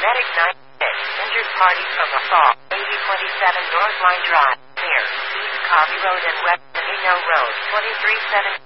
Medic 96, injured party from assault, 8027 North Line Drive, near East Covey Road and West Benigno Road, 2317.